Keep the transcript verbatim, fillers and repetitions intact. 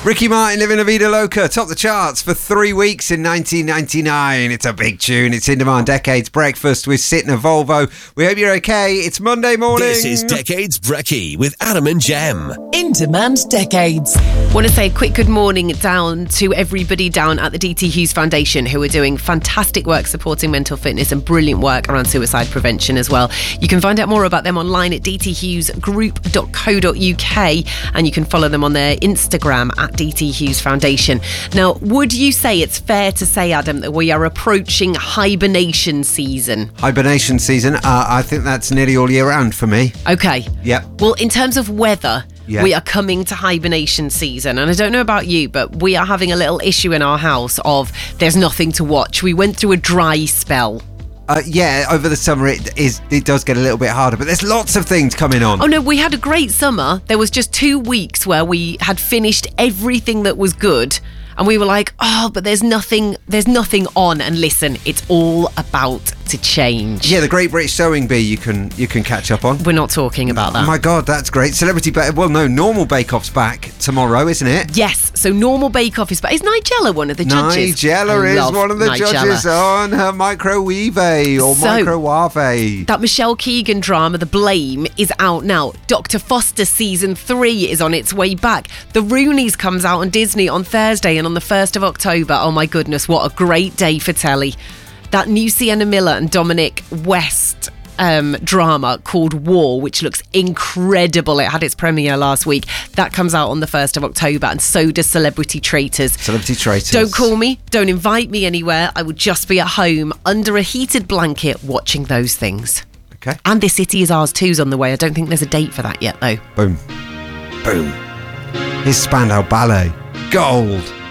Ricky Martin, Living La Vida Loca, topped the charts for three weeks in nineteen ninety-nine. It's a big tune. It's In Demand Decades Breakfast with Sitting Volvo. We hope you're okay. It's Monday morning. This is Decades Brekkie with Adam and Jem. In Demand Decades. Want to say a quick good morning down to everybody down at the D T Hughes Foundation who are doing fantastic work supporting mental fitness and brilliant work around suicide prevention as well. You can find out more about them online at d t hughes group dot co dot u k, and you can follow them on their Instagram at D T Hughes Foundation. Now, would you say it's fair to say, Adam, that we are approaching hibernation season? Hibernation season, uh, I think that's nearly all year round for me. Okay. Yep. Well, in terms of weather, yeah. we are coming to hibernation season. And I don't know about you, but we are having a little issue in our house of there's nothing to watch. We went through a dry spell. Uh, yeah, over the summer it is. It does get a little bit harder, but there's lots of things coming on. Oh no, we had a great summer. There was just two weeks where we had finished everything that was good, and we were like, oh, but there's nothing, there's nothing on. And listen, it's all about to change. Yeah, the Great British Sewing Bee you can you can catch up on. We're not talking about that. Oh my God, that's great. Celebrity Bake, well no, Normal Bake Off's back tomorrow, isn't it? Yes, so Normal Bake Off is back. Is Nigella one of the judges? Nigella I is love one of the Nigella. judges on her Microwave or So, Microwave. That Michelle Keegan drama, The Blame, is out now. Doctor Foster season three is on its way back. The Roonies comes out on Disney on Thursday and on the first of October. Oh my goodness, what a great day for telly. That new Sienna Miller and Dominic West um, drama called War, which looks incredible. It had its premiere last week. That comes out on the first of October, and so does Celebrity Traitors. Celebrity Traitors. Don't call me, don't invite me anywhere. I would just be at home under a heated blanket watching those things. Okay. And This City Is Ours two's on the way. I don't think there's a date for that yet, though. Boom. Boom. Here's Spandau Ballet. Gold.